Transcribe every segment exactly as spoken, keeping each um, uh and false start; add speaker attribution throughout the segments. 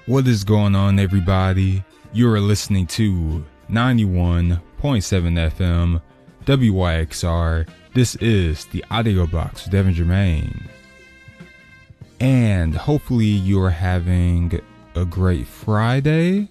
Speaker 1: What is going on, everybody? You are listening to ninety-one point seven F M W Y X R. This is the Audio Box with Devin Germain. And hopefully you are having a great Friday.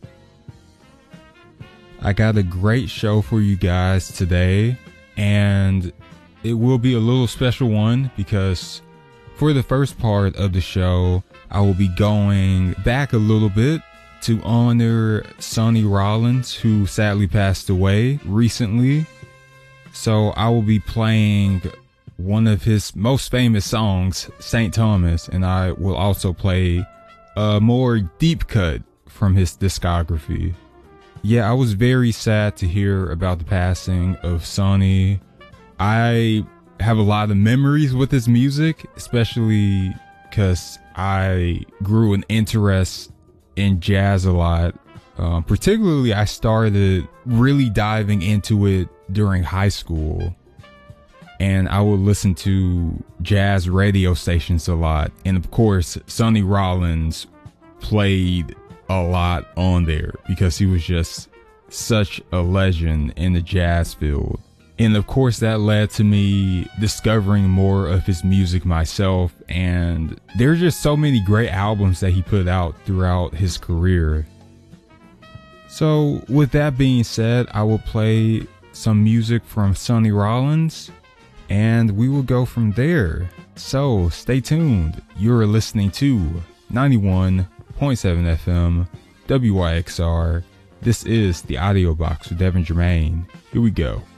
Speaker 1: I got a great show for you guys today, and it will be a little special one because for the first part of the show, I will be going back a little bit to honor Sonny Rollins, who sadly passed away recently. So I will be playing one of his most famous songs, Saint Thomas, and I will also play a more deep cut from his discography. Yeah, I was very sad to hear about the passing of Sonny. I have a lot of memories with his music, especially because I grew an interest in jazz a lot. Um, particularly, I started really diving into it during high school. And I would listen to jazz radio stations a lot. And of course, Sonny Rollins played a lot on there because he was just such a legend in the jazz field. And of course, that led to me discovering more of his music myself. And there are just so many great albums that he put out throughout his career. So with that being said, I will play some music from Sonny Rollins and we will go from there. So stay tuned. You're listening to ninety-one point seven F M W Y X R. This is the Audio Box with Devin Germain. Here we go.